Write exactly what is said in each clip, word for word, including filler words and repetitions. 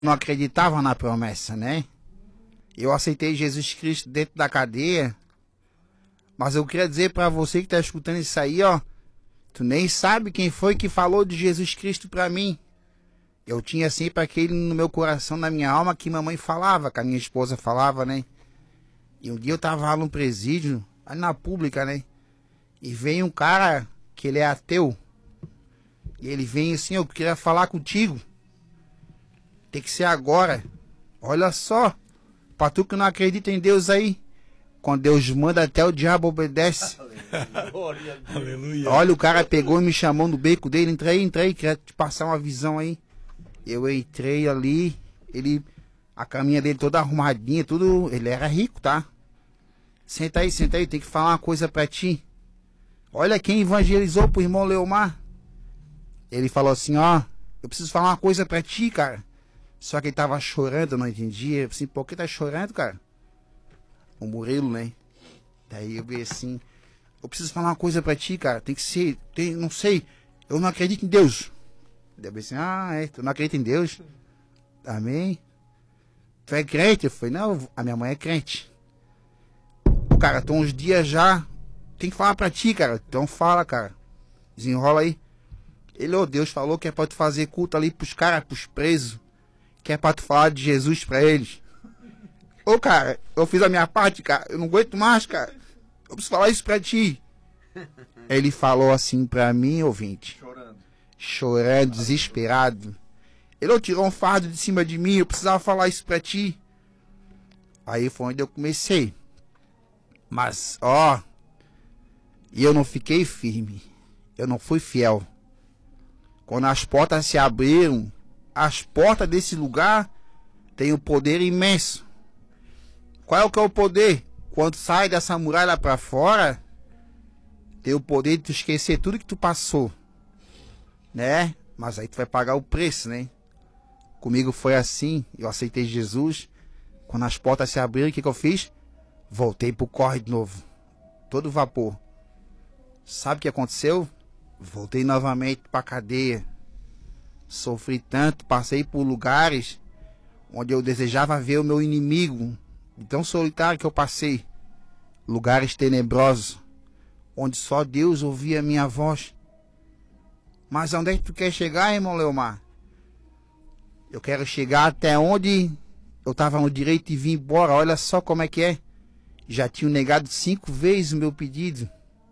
não acreditava na promessa, né? Eu aceitei Jesus Cristo dentro da cadeia. Mas eu queria dizer pra você que tá escutando isso aí, ó. Tu nem sabe quem foi que falou de Jesus Cristo pra mim. Eu tinha sempre aquele no meu coração, na minha alma, que mamãe falava, que a minha esposa falava, né? E um dia eu tava lá no presídio, ali na pública, né? E vem um cara que ele é ateu. E ele vem assim, eu queria falar contigo. Tem que ser agora. Olha só. Pra tu que não acredita em Deus aí. Quando Deus manda, até o diabo obedece. Aleluia. Olha, o cara pegou e me chamou no beco dele. Entrei, entrei, queria te passar uma visão aí. Eu entrei ali. Ele, a caminha dele toda arrumadinha, tudo. Ele era rico, tá? Senta aí, senta aí, tem que falar uma coisa pra ti. Olha quem evangelizou pro irmão Leomar. Ele falou assim, ó, eu preciso falar uma coisa pra ti, cara. Só que ele tava chorando, eu não entendia. Eu assim, por que tá chorando, cara? O Murilo, né? Daí eu vi assim, eu preciso falar uma coisa pra ti, cara. Tem que ser, tem, não sei, eu não acredito em Deus. Daí eu assim, ah, é, tu não acredita em Deus? Amém? Tu é crente? Eu falei, não, a minha mãe é crente. O cara, tô uns dias já, tem que falar pra ti, cara. Então fala, cara. Desenrola aí. Ele, ô, Deus falou que é pra tu fazer culto ali pros caras, pros presos. Que é pra tu falar de Jesus pra eles. Ô, cara, eu fiz a minha parte, cara. Eu não aguento mais, cara. Eu preciso falar isso pra ti. Ele falou assim pra mim, ouvinte. Chorando. Chorando, desesperado. Ele tirou um fardo de cima de mim. Eu precisava falar isso pra ti. Aí foi onde eu comecei. Mas, ó. E eu não fiquei firme. Eu não fui fiel. Quando as portas se abriram, as portas desse lugar têm um poder imenso. Qual é o que é o poder? Quando sai dessa muralha para fora, tem o poder de tu esquecer tudo que tu passou, né? Mas aí tu vai pagar o preço, né? Comigo foi assim, eu aceitei Jesus. Quando as portas se abriram, o que que eu fiz? Voltei pro corre de novo, todo vapor. Sabe o que aconteceu? Voltei novamente pra cadeia. Sofri tanto, passei por lugares onde eu desejava ver o meu inimigo, de tão solitário que eu passei. Lugares tenebrosos, onde só Deus ouvia a minha voz. Mas onde é que tu quer chegar, irmão Leomar? Eu quero chegar até onde eu estava no direito de vir embora. Olha só como é que é. Já tinha negado cinco vezes o meu pedido.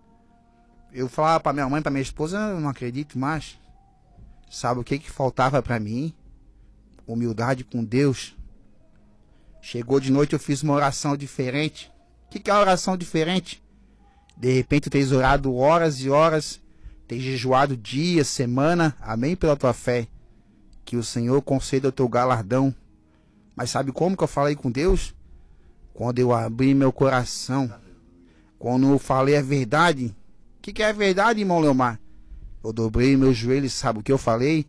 Eu falava para minha mãe, para minha esposa, eu não acredito mais. Sabe o que que faltava para mim? Humildade com Deus. Chegou de noite, eu fiz uma oração diferente. O que que é uma oração diferente? De repente tu tens orado horas e horas, tens jejuado dias, semana, amém, pela tua fé. Que o Senhor conceda o teu galardão. Mas sabe como que eu falei com Deus? Quando eu abri meu coração. Quando eu falei a verdade. O que que é a verdade, irmão Leomar? Eu dobrei meus joelhos, sabe o que eu falei?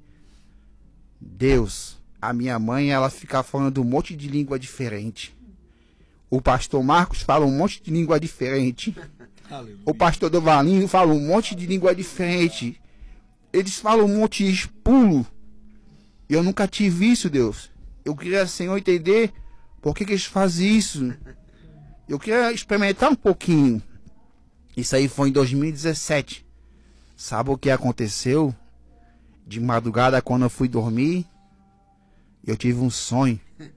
Deus, a minha mãe, ela fica falando um monte de língua diferente. O pastor Marcos fala um monte de língua diferente. Aleluia. O pastor Dovalinho fala um monte de língua diferente. Eles falam um monte de pulo. Eu nunca tive isso, Deus. Eu queria, Senhor, entender por que que eles fazem isso. Eu queria experimentar um pouquinho. Isso aí foi em dois mil e dezessete. Sabe o que aconteceu? De madrugada, quando eu fui dormir, eu tive um sonho.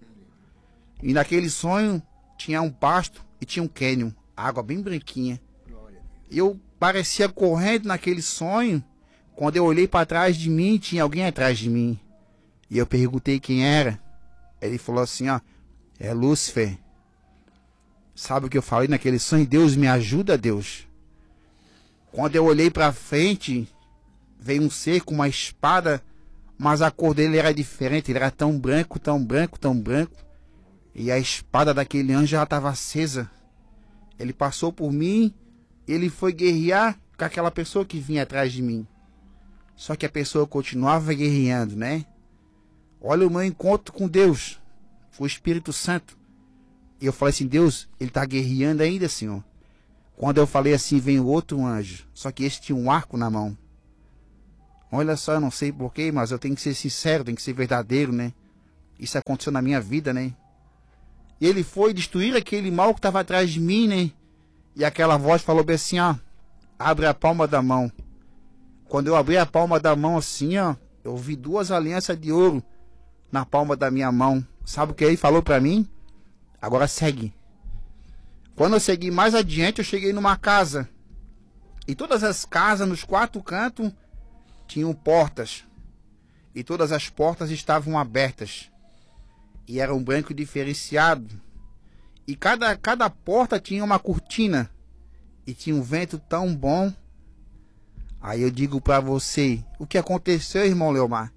E naquele sonho tinha um pasto e tinha um cânion, água bem branquinha. Eu parecia correndo naquele sonho. Quando eu olhei para trás de mim, tinha alguém atrás de mim. E eu perguntei quem era. Ele falou assim, ó, é Lúcifer. Sabe o que eu falei naquele sonho? Deus, me ajuda, Deus. Quando eu olhei para frente, veio um ser com uma espada, mas a cor dele era diferente. Ele era tão branco, tão branco, tão branco. E a espada daquele anjo já estava acesa. Ele passou por mim, ele foi guerrear com aquela pessoa que vinha atrás de mim. Só que a pessoa continuava guerreando, né? Olha o meu encontro com Deus, foi o Espírito Santo. E eu falei assim, Deus, ele está guerreando ainda, Senhor. Quando eu falei assim, veio outro anjo. Só que esse tinha um arco na mão. Olha só, eu não sei porquê, mas eu tenho que ser sincero, tenho que ser verdadeiro, né? Isso aconteceu na minha vida, né? E ele foi destruir aquele mal que estava atrás de mim, né? E aquela voz falou bem assim, ó. Abre a palma da mão. Quando eu abri a palma da mão assim, ó. Eu vi duas alianças de ouro na palma da minha mão. Sabe o que ele falou pra mim? Agora segue. Quando eu segui mais adiante, eu cheguei numa casa. E todas as casas, nos quatro cantos, tinham portas. E todas as portas estavam abertas. E era um branco diferenciado. E cada, cada porta tinha uma cortina. E tinha um vento tão bom. Aí eu digo pra você, o que aconteceu, irmão Leomar?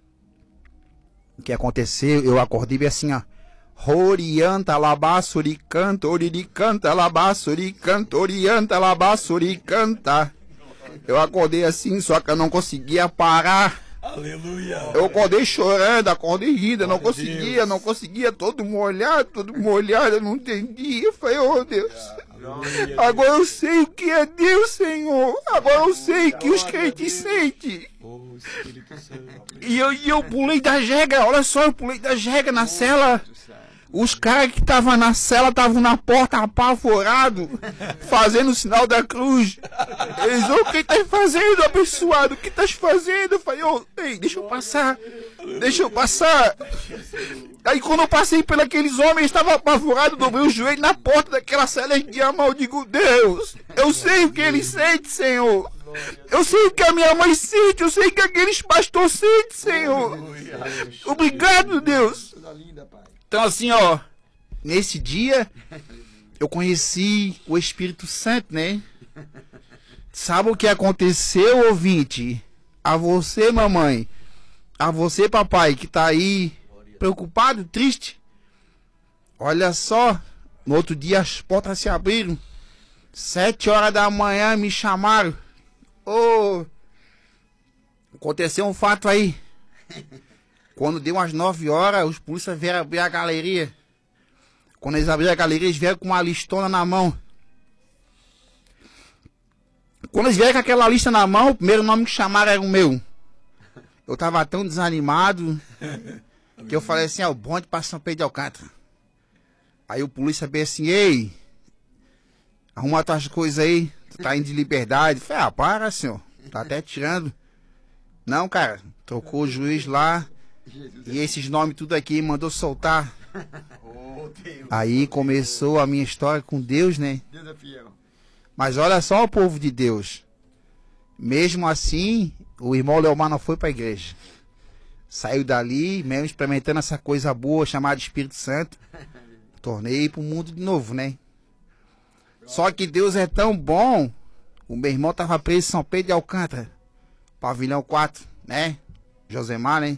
O que aconteceu? Eu acordei bem assim, ó. Orianta labassuri canta, oriri canta, labassuri canta, orianta labassuri canta. Eu acordei assim, só que eu não conseguia parar. Aleluia. Eu acordei chorando, acordei rindo, eu não conseguia, não conseguia, todo molhado, todo molhado, eu não entendia. Eu falei, oh Deus, agora eu sei o que é Deus, Senhor. Agora eu sei que os crentes sentem. E eu, e eu pulei da jega, olha só, eu pulei da jega na cela. Os caras que estavam na cela estavam na porta apavorados, fazendo o sinal da cruz. Eles, ô, o que estás fazendo, abençoado? O que estás fazendo? Eu falei, ô, ei, deixa eu passar, deixa eu passar. Aí quando eu passei por aqueles homens, estavam apavorados, dobrei o joelho na porta daquela cela de diamante. Eu digo, Deus, eu sei o que eles sentem, Senhor. Eu sei o que a minha mãe sente, eu sei o que aqueles pastores sentem, Senhor. Obrigado, Deus. Então assim, ó, nesse dia eu conheci o Espírito Santo, né? Sabe o que aconteceu, ouvinte? A você, mamãe, a você, papai, que tá aí preocupado, triste. Olha só, no outro dia as portas se abriram. Sete horas da manhã me chamaram. Ô, aconteceu um fato aí. Quando deu umas nove horas, os polícias vieram abrir a galeria. Quando eles abriram a galeria, eles vieram com uma listona na mão. Quando eles vieram com aquela lista na mão, o primeiro nome que chamaram era o meu. Eu tava tão desanimado que eu falei assim, ó, o bonde para São Pedro de Alcântara. Aí o polícia veio assim, ei, arruma tuas coisas aí, tu tá indo de liberdade. Eu falei, ah, para, senhor, tá até tirando. Não, cara, trocou o juiz lá. E esses nomes tudo aqui mandou soltar. Aí começou a minha história com Deus, né? Mas olha só o povo de Deus. Mesmo assim, o irmão Leomar não foi para a igreja. Saiu dali, mesmo experimentando essa coisa boa chamada Espírito Santo. Tornei para o mundo de novo, né? Só que Deus é tão bom. O meu irmão estava preso em São Pedro de Alcântara, pavilhão quatro, né? Josemar, né?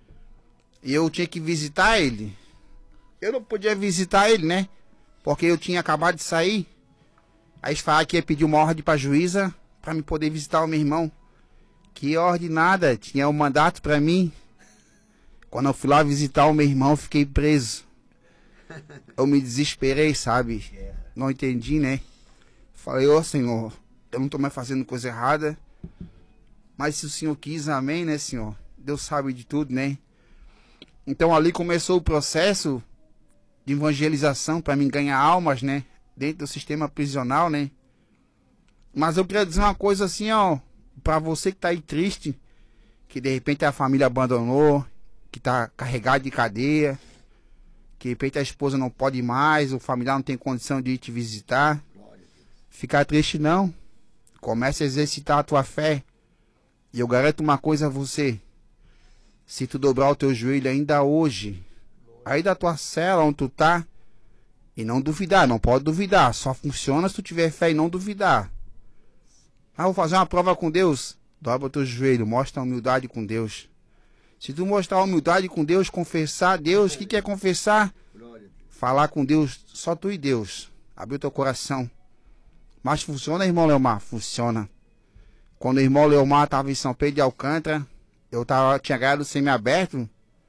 E eu tinha que visitar ele. Eu não podia visitar ele, né? Porque eu tinha acabado de sair. Aí eles falaram que ia pedir uma ordem pra juíza pra me poder visitar o meu irmão. Que ordem nada, tinha um mandato pra mim. Quando eu fui lá visitar o meu irmão, fiquei preso. Eu me desesperei, sabe? Não entendi, né? Falei, ô Senhor, eu não tô mais fazendo coisa errada. Mas se o Senhor quis, amém, né, Senhor? Deus sabe de tudo, né? Então ali começou o processo de evangelização para mim ganhar almas, né? Dentro do sistema prisional, né? Mas eu queria dizer uma coisa assim, ó. Para você que tá aí triste, que de repente a família abandonou, que tá carregado de cadeia, que de repente a esposa não pode mais, o familiar não tem condição de ir te visitar. Ficar triste não. Comece a exercitar a tua fé. E eu garanto uma coisa a você. Se tu dobrar o teu joelho ainda hoje, aí da tua cela onde tu tá, e não duvidar, não pode duvidar, só funciona se tu tiver fé e não duvidar. Ah, vou fazer uma prova com Deus. Dobra o teu joelho, mostra a humildade com Deus. Se tu mostrar a humildade com Deus, confessar a Deus, o que, que é confessar? Falar com Deus, só tu e Deus. Abrir o teu coração. Mas funciona, irmão Leomar? Funciona. Quando o irmão Leomar estava em São Pedro de Alcântara, eu tava, tinha ganhado semi-aberto.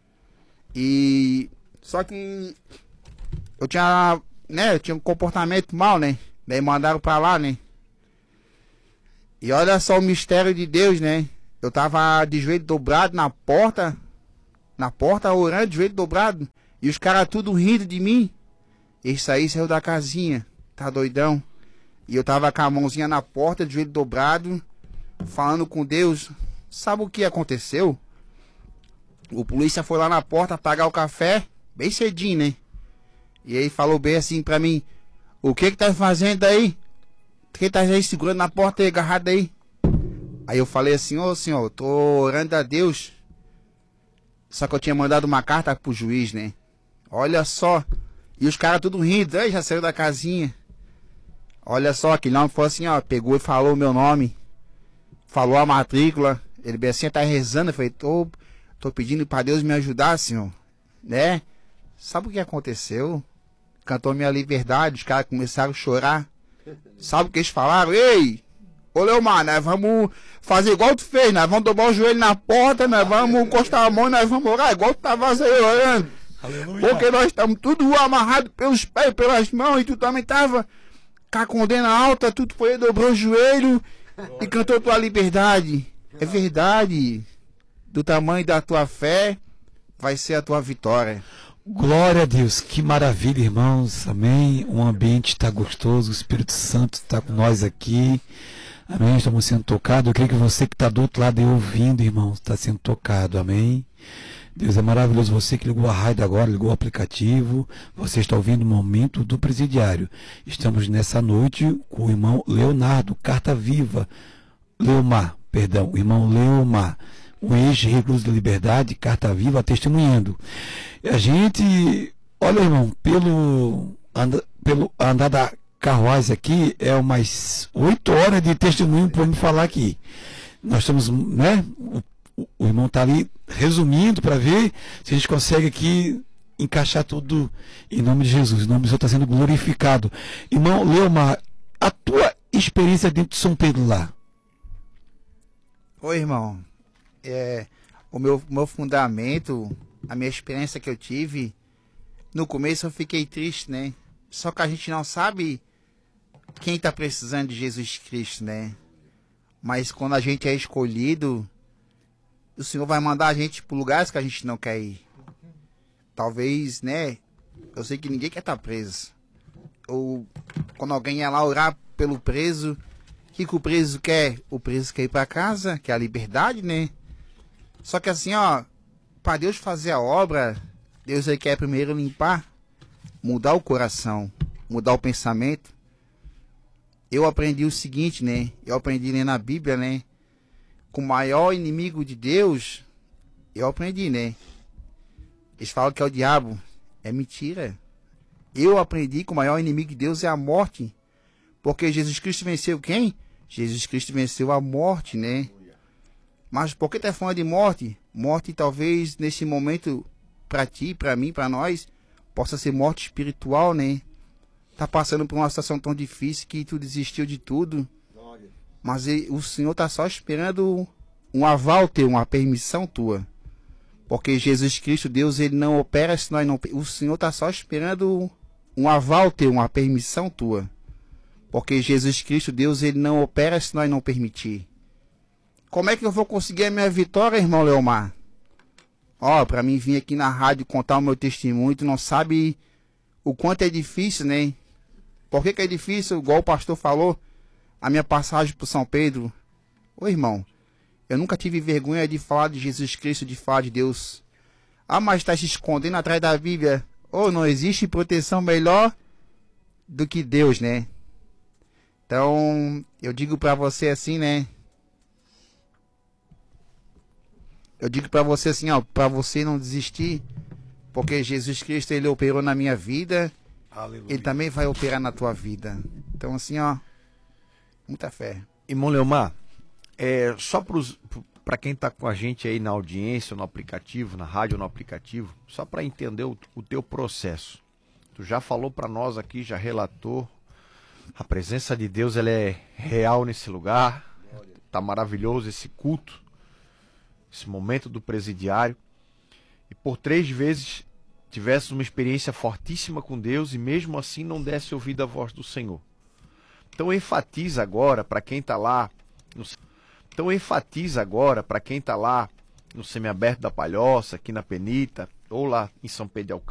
E... Só que... Eu tinha... Né? Eu tinha um comportamento mal, né? Daí mandaram pra lá, né? E olha só o mistério de Deus, né? Eu tava de joelho dobrado na porta. na porta, orando, joelho dobrado. E os caras tudo rindo de mim. Esse aí saiu da casinha, tá doidão? E eu tava com a mãozinha na porta, de joelho dobrado, falando com Deus. Sabe o que aconteceu? O polícia foi lá na porta pagar o café, bem cedinho, né? E aí falou bem assim pra mim: o que que tá fazendo aí? Quem tá aí segurando na porta aí, agarrado aí? Aí eu falei assim: ô senhor, eu tô orando a Deus. Só que eu tinha mandado uma carta pro juiz, né? Olha só. E os caras tudo rindo, aí já saiu da casinha. Olha só, aquele homem foi assim, ó, pegou e falou o meu nome. Falou a matrícula. Ele bem assim, tá rezando. Eu falei: tô, tô pedindo pra Deus me ajudar, senhor. Né? Sabe o que aconteceu? Cantou Minha Liberdade, os caras começaram a chorar. Sabe o que eles falaram? Ei, ô Leomar, nós vamos fazer igual tu fez, nós vamos dobrar o joelho na porta, nós vamos encostar a mão, nós vamos orar igual tu tava aí orando. Aleluia. Porque nós estamos tudo amarrado pelos pés, pelas mãos, e tu também tava com a condena alta, tu foi, dobrou o joelho e cantou tua liberdade. É verdade. Do tamanho da tua fé vai ser a tua vitória. Glória a Deus, que maravilha, irmãos, amém. O ambiente está gostoso, o Espírito Santo está com nós aqui, amém. Estamos sendo tocados. Eu creio que você que está do outro lado aí ouvindo, irmão, está sendo tocado, amém. Deus é maravilhoso. Você que ligou a rádio agora, ligou o aplicativo, você está ouvindo o Momento do Presidiário. Estamos nessa noite com o irmão Leonardo, Carta Viva, Leomar, perdão, o irmão Leomar, o ex-recluso de liberdade, Carta Viva, testemunhando. A gente, olha, irmão, pelo, anda, pelo andar da carruagem aqui, é umas oito horas de testemunho para me falar aqui. Nós estamos, né, o, o irmão está ali resumindo para ver se a gente consegue aqui encaixar tudo em nome de Jesus. O nome do Senhor está sendo glorificado. Irmão Leomar, a tua experiência dentro de São Pedro lá? Oi, irmão. É, o meu, meu fundamento, a minha experiência que eu tive, no começo eu fiquei triste, né? Só que a gente não sabe quem está precisando de Jesus Cristo, né? Mas quando a gente é escolhido, o Senhor vai mandar a gente para lugares que a gente não quer ir. Talvez, né? Eu sei que ninguém quer estar preso. Ou quando alguém ia lá orar pelo preso, o que, que o preso quer? O preso quer ir para casa, que é a liberdade, né? Só que assim, ó, para Deus fazer a obra, Deus aí quer primeiro limpar, mudar o coração, mudar o pensamento. Eu aprendi o seguinte, né? Eu aprendi lendo na Bíblia, né? Com o maior inimigo de Deus, eu aprendi, né? Eles falam que é o diabo. É mentira. Eu aprendi que o maior inimigo de Deus é a morte. Porque Jesus Cristo venceu quem? Jesus Cristo venceu a morte, né? Mas por que tá falando de morte? Morte talvez nesse momento para ti, para mim, para nós, possa ser morte espiritual, né? Tá passando por uma situação tão difícil que tu desistiu de tudo. Mas ele, o Senhor tá só esperando um aval teu, uma permissão tua. Porque Jesus Cristo, Deus, ele não opera se nós não... O Senhor tá só esperando um aval teu, uma permissão tua. Porque Jesus Cristo, Deus, ele não opera se nós não permitir. Como é que eu vou conseguir a minha vitória, irmão Leomar? Ó, pra mim vir aqui na rádio contar o meu testemunho, tu não sabe o quanto é difícil, né? Por que que é difícil? Igual o pastor falou, a minha passagem por São Pedro. Ô, irmão, eu nunca tive vergonha de falar de Jesus Cristo, de falar de Deus. Ah, mas tá se escondendo atrás da Bíblia. Ô, não existe proteção melhor do que Deus, né? Então, eu digo pra você assim, né? Eu digo pra você assim, ó, pra você não desistir, porque Jesus Cristo, ele operou na minha vida, aleluia, ele também vai operar na tua vida. Então, assim, ó, muita fé. Irmão Leomar, é, só para quem está com a gente aí na audiência, no aplicativo, na rádio, no aplicativo, só para entender o, o teu processo. Tu já falou para nós aqui, já relatou, a presença de Deus, ela é real nesse lugar, tá maravilhoso esse culto, esse momento do presidiário, e por três vezes tivesse uma experiência fortíssima com Deus e mesmo assim não desse ouvido à voz do Senhor. Então enfatiza agora para quem está lá, no... então enfatiza agora para quem está lá no semiaberto da Palhoça, aqui na Penita, ou lá em São Pedro de Alcântara.